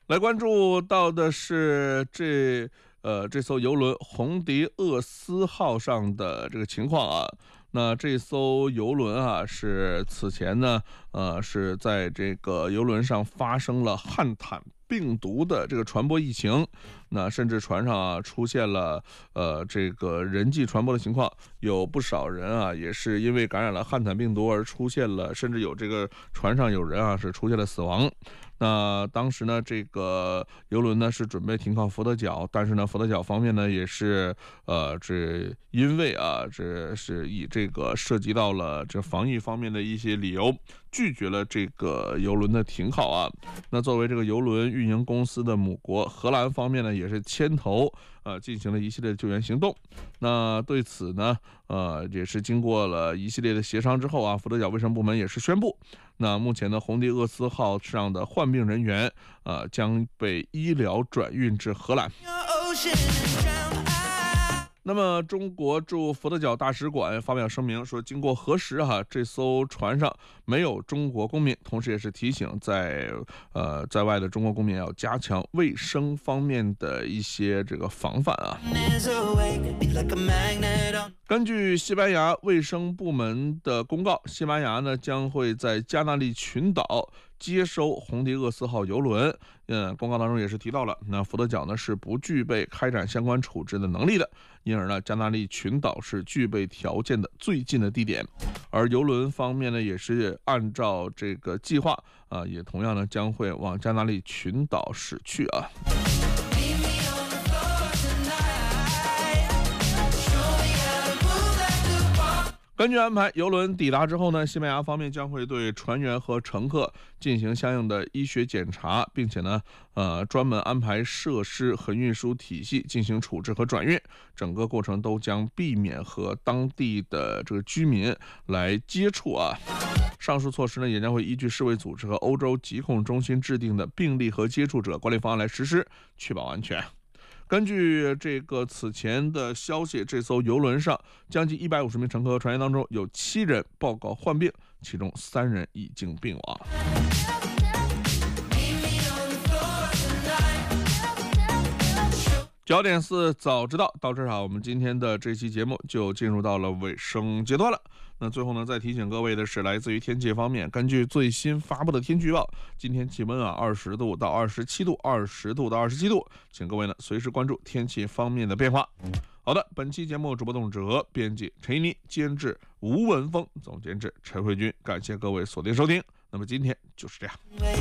来关注到的是这艘游轮红迪厄斯号上的这个情况啊。那这艘游轮啊，是此前呢，是在这个游轮上发生了汉坦病毒的这个传播疫情，那甚至船上啊出现了这个人际传播的情况，有不少人啊也是因为感染了汉坦病毒而出现了，甚至有这个船上有人啊是出现了死亡。那当时呢，这个游轮呢是准备停靠佛得角，但是呢，佛得角方面呢也是这因为啊，这是以这个涉及到了这防疫方面的一些理由，拒绝了这个游轮的停靠啊。那作为这个游轮运营公司的母国，荷兰方面呢也是牵头进行了一系列的救援行动。那对此呢，也是经过了一系列的协商之后啊，佛得角卫生部门也是宣布，那目前的红迪厄斯号上的患病人员将被医疗转运至荷兰。那么，中国驻佛得角大使馆发表声明说，经过核实这艘船上没有中国公民，同时也是提醒在外的中国公民要加强卫生方面的一些这个防范啊。根据西班牙卫生部门的公告，西班牙呢将会在加那利群岛接收红迪厄斯号游轮。公告当中也是提到了，那佛得角呢是不具备开展相关处置的能力的，因而呢加那利群岛是具备条件的最近的地点。而游轮方面呢也是按照这个计划也同样呢将会往加那利群岛驶去啊。根据安排，游轮抵达之后呢，西班牙方面将会对船员和乘客进行相应的医学检查，并且呢，专门安排设施和运输体系进行处置和转运，整个过程都将避免和当地的这个居民来接触啊。上述措施呢，也将会依据世卫组织和欧洲疾控中心制定的病例和接触者管理方案来实施，确保安全。根据这个此前的消息，这艘游轮上将近150名乘客和船员当中，有7人报告患病，其中3人已经病亡。焦点4早知道，到这儿我们今天的这期节目就进入到了尾声阶段了。那最后呢，再提醒各位的是，来自于天气方面，根据最新发布的天气预报，今天气温20度到27度，20度到27度，请各位呢随时关注天气方面的变化。好的，本期节目主播董哲，编辑陈一妮，监制吴文峰，总监制陈慧君，感谢各位锁定收听。那么今天就是这样。